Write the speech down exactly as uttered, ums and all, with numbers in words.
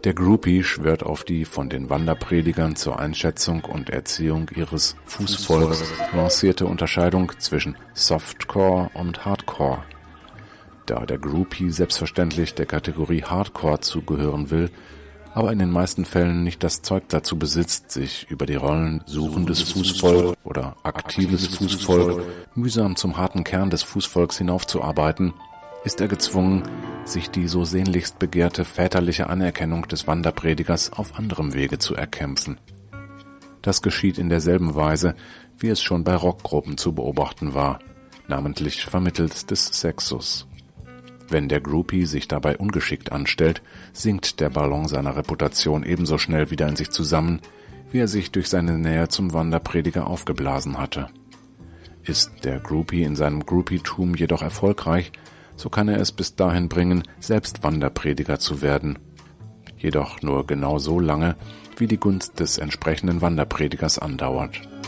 Der Groupie schwört auf die von den Wanderpredigern zur Einschätzung und Erziehung ihres Fußvolks lancierte Unterscheidung zwischen Softcore und Hardcore. Da der Groupie selbstverständlich der Kategorie Hardcore zugehören will, aber in den meisten Fällen nicht das Zeug dazu besitzt, sich über die Rollen suchendes Fußvolk oder aktives Fußvolk mühsam zum harten Kern des Fußvolks hinaufzuarbeiten, ist er gezwungen, sich die so sehnlichst begehrte väterliche Anerkennung des Wanderpredigers auf anderem Wege zu erkämpfen. Das geschieht in derselben Weise, wie es schon bei Rockgruppen zu beobachten war, namentlich vermittels des Sexus. Wenn der Groupie sich dabei ungeschickt anstellt, sinkt der Ballon seiner Reputation ebenso schnell wieder in sich zusammen, wie er sich durch seine Nähe zum Wanderprediger aufgeblasen hatte. Ist der Groupie in seinem Groupietum jedoch erfolgreich, so kann er es bis dahin bringen, selbst Wanderprediger zu werden. Jedoch nur genau so lange, wie die Gunst des entsprechenden Wanderpredigers andauert.